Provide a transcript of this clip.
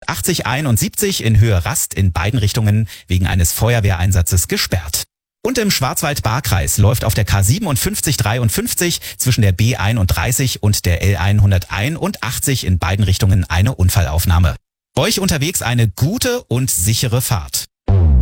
8071 in Höhe Rast in beiden Richtungen wegen eines Feuerwehreinsatzes gesperrt. Und im Schwarzwald-Baar-Kreis läuft auf der K5753 zwischen der B31 und der L181 in beiden Richtungen eine Unfallaufnahme. Euch unterwegs eine gute und sichere Fahrt.